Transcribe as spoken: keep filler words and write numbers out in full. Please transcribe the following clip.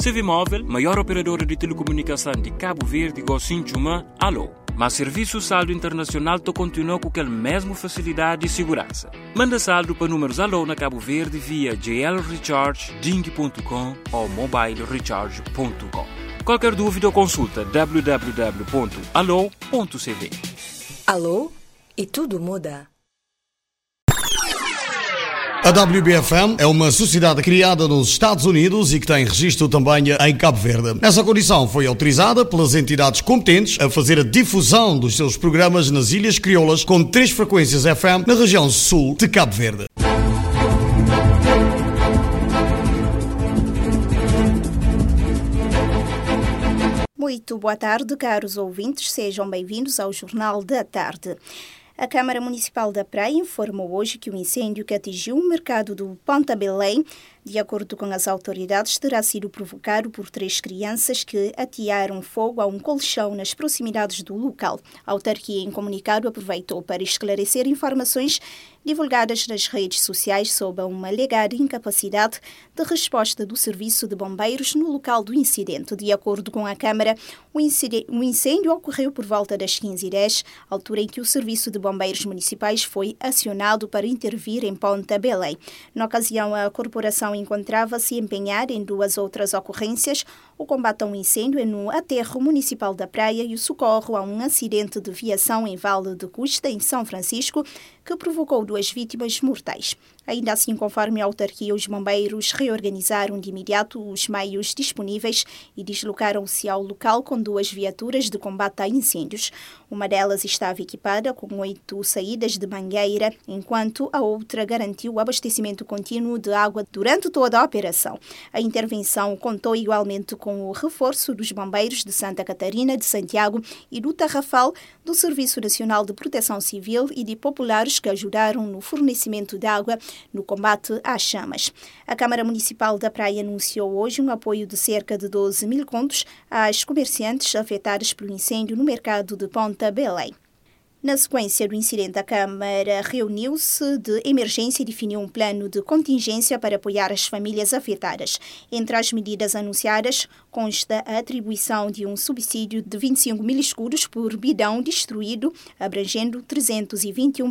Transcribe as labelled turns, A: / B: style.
A: Civimóvel, maior operadora de telecomunicação de Cabo Verde, Gocinchuma, alô. Mas serviço saldo internacional to continua com aquela mesma facilidade e segurança. Manda saldo para números alô na Cabo Verde via j l recharge ding ponto com ou mobile recharge ponto com. Qualquer dúvida ou consulta w w w ponto alô ponto c v.
B: Alô? E tudo muda.
C: A W B F M é uma sociedade criada nos Estados Unidos e que tem registro também em Cabo Verde. Essa condição foi autorizada pelas entidades competentes a fazer a difusão dos seus programas nas Ilhas Crioulas com três frequências F M na região sul de Cabo Verde.
D: Muito boa tarde, caros ouvintes. Sejam bem-vindos ao Jornal da Tarde. A Câmara Municipal da Praia informou hoje que o incêndio que atingiu o mercado do Ponta Belém, de acordo com as autoridades, terá sido provocado por três crianças que atearam fogo a um colchão nas proximidades do local. A autarquia, em comunicado, aproveitou para esclarecer informações divulgadas nas redes sociais sobre uma alegada incapacidade de resposta do Serviço de Bombeiros no local do incidente. De acordo com a Câmara, o incêndio ocorreu por volta das quinze e dez, altura em que o Serviço de Bombeiros Municipais foi acionado para intervir em Ponta Belém. Na ocasião, a corporação encontrava-se empenhada em duas outras ocorrências: o combate a um incêndio no aterro municipal da Praia e o socorro a um acidente de viação em Vale de Custa, em São Francisco, que provocou duas vítimas mortais. Ainda assim, conforme a autarquia, os bombeiros reorganizaram de imediato os meios disponíveis e deslocaram-se ao local com duas viaturas de combate a incêndios. Uma delas estava equipada com oito saídas de mangueira, enquanto a outra garantiu o abastecimento contínuo de água durante toda a operação. A intervenção contou igualmente com o reforço dos bombeiros de Santa Catarina, de Santiago e do Tarrafal, do Serviço Nacional de Proteção Civil e de populares que ajudaram no fornecimento de água no combate às chamas. A Câmara Municipal da Praia anunciou hoje um apoio de cerca de doze mil contos às comerciantes afetadas pelo incêndio no mercado de Ponta Belém. Na sequência do incidente, a Câmara reuniu-se de emergência e definiu um plano de contingência para apoiar as famílias afetadas. Entre as medidas anunciadas consta a atribuição de um subsídio de vinte e cinco mil escudos por bidão destruído, abrangendo trezentos e vinte e um